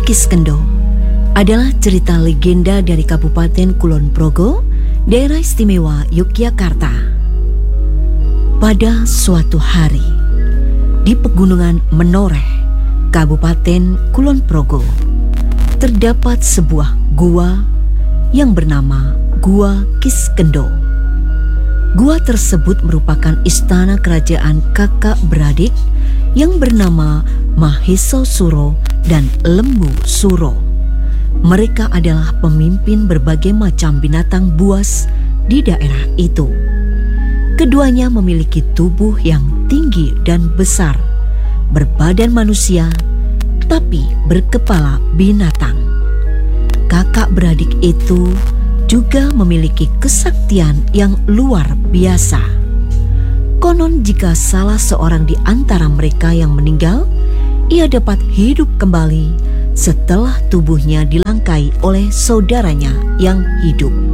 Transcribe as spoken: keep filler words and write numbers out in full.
Kiskendo adalah cerita legenda dari Kabupaten Kulon Progo, daerah istimewa Yogyakarta. Pada suatu hari, di pegunungan Menoreh, Kabupaten Kulon Progo, terdapat sebuah gua yang bernama Gua Kiskendo. Gua tersebut merupakan istana kerajaan kakak beradik yang bernama Maheso Suro dan Lembu Suro. Mereka adalah pemimpin berbagai macam binatang buas di daerah itu. Keduanya memiliki tubuh yang tinggi dan besar, berbadan manusia, tapi berkepala binatang. Kakak beradik itu juga memiliki kesaktian yang luar biasa. Konon jika salah seorang di antara mereka yang meninggal, ia dapat hidup kembali setelah tubuhnya dilangkai oleh saudaranya yang hidup.